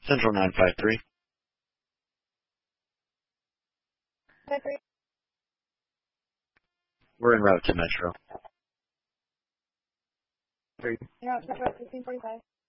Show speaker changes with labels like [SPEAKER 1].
[SPEAKER 1] Central 953. We're en route to Metro.
[SPEAKER 2] You're out to Metro 1545.